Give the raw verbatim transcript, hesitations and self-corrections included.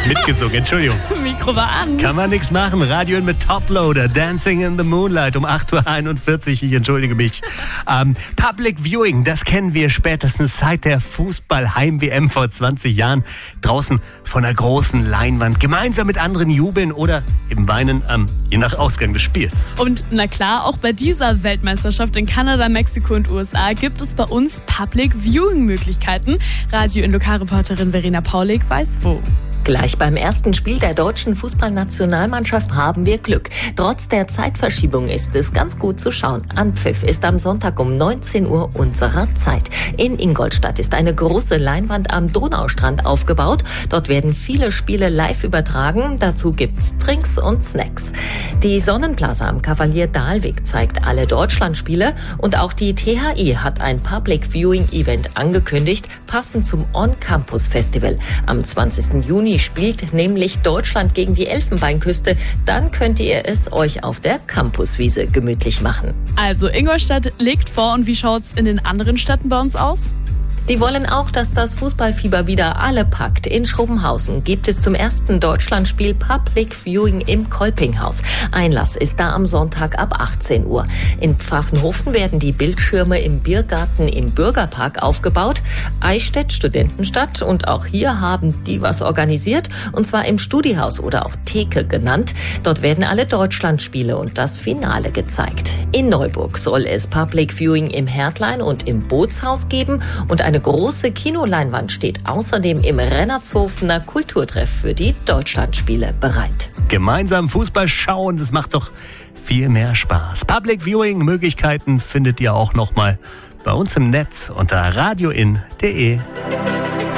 Mitgesungen, Entschuldigung. Mikro war an. Kann man nichts machen. Radio in mit Toploader, Dancing in the Moonlight um acht Uhr einundvierzig. Ich entschuldige mich. Ähm, Public Viewing, das kennen wir spätestens seit der Fußball-Heim-W M vor zwanzig Jahren. Draußen von einer großen Leinwand, gemeinsam mit anderen jubeln oder eben weinen, ähm, je nach Ausgang des Spiels. Und na klar, auch bei dieser Weltmeisterschaft in Kanada, Mexiko und U S A gibt es bei uns Public Viewing-Möglichkeiten. Radio in Lokalreporterin Verena Paulik weiß wo. Gleich beim ersten Spiel der deutschen Fußballnationalmannschaft haben wir Glück. Trotz der Zeitverschiebung ist es ganz gut zu schauen. Anpfiff ist am Sonntag um neunzehn Uhr unserer Zeit. In Ingolstadt ist eine große Leinwand am Donaustrand aufgebaut. Dort werden viele Spiele live übertragen. Dazu gibt's Drinks und Snacks. Die Sonnenplaza am Kavalier-Dahlweg zeigt alle Deutschlandspiele und auch die T H I hat ein Public Viewing Event angekündigt, passend zum On-Campus Festival. Am zwanzigsten Juni spielt nämlich Deutschland gegen die Elfenbeinküste. Dann könnt ihr es euch auf der Campuswiese gemütlich machen. Also Ingolstadt legt vor, und wie schaut's in den anderen Städten bei uns aus? Die wollen auch, dass das Fußballfieber wieder alle packt. In Schrobenhausen gibt es zum ersten Deutschlandspiel Public Viewing im Kolpinghaus. Einlass ist da am Sonntag ab achtzehn Uhr. In Pfaffenhofen werden die Bildschirme im Biergarten im Bürgerpark aufgebaut. Eichstätt, Studentenstadt, und auch hier haben die was organisiert, und zwar im Studihaus oder auch Theke genannt. Dort werden alle Deutschlandspiele und das Finale gezeigt. In Neuburg soll es Public Viewing im Hertlein und im Bootshaus geben, und eine große Kinoleinwand steht außerdem im Rennertshofener Kulturtreff für die Deutschlandspiele bereit. Gemeinsam Fußball schauen, das macht doch viel mehr Spaß. Public Viewing Möglichkeiten findet ihr auch nochmal bei uns im Netz unter radioin punkt de.